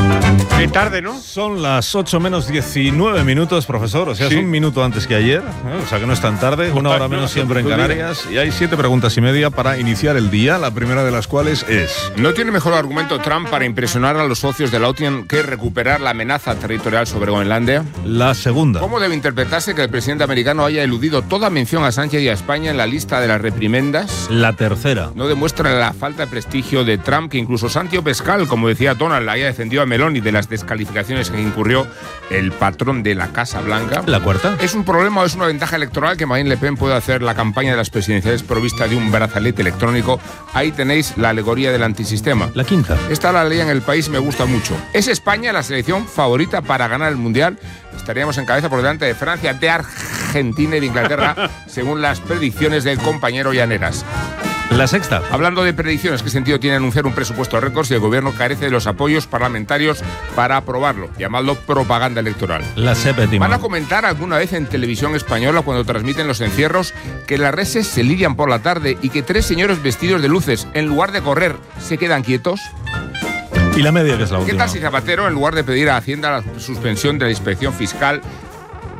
Qué tarde, ¿no? Son las 8 menos 19 minutos, profesor. O sea, Sí. es un minuto antes que ayer. O sea, que no es tan tarde. Una hora menos siempre en Canarias. Y hay 7 preguntas y media para iniciar el día. La primera de las cuales es... ¿No tiene mejor argumento Trump para impresionar a los socios de la OTAN que recuperar la amenaza territorial sobre Groenlandia? La segunda. ¿Cómo debe interpretarse que el presidente americano haya eludido toda mención a Sánchez y a España en la lista de las reprimendas? La tercera. No demuestra la falta de prestigio de Trump que incluso Santiago Pascal, como decía Donald, haya defendido a Meloni de las descalificaciones en que incurrió el patrón de la Casa Blanca. La cuarta. ¿Es un problema o es una ventaja electoral que Marine Le Pen pueda hacer la campaña de las presidenciales provista de un brazalete electrónico? Ahí tenéis la alegoría del antisistema. La quinta. Esta la ley en el país me gusta mucho. ¿Es España la selección favorita para ganar el Mundial? Estaríamos en cabeza por delante de Francia, de Argentina y de Inglaterra, según las predicciones del compañero Llaneras. La sexta. Hablando de predicciones, ¿qué sentido tiene anunciar un presupuesto récord si el gobierno carece de los apoyos parlamentarios para aprobarlo? Llamadlo propaganda electoral. La séptima. ¿Van a comentar alguna vez en televisión española cuando transmiten los encierros que las reses se lidian por la tarde y que 3 señores vestidos de luces, en lugar de correr, se quedan quietos? Y la media, que es la ¿Qué última. tal si Zapatero, en lugar de pedir a Hacienda la suspensión de la inspección fiscal,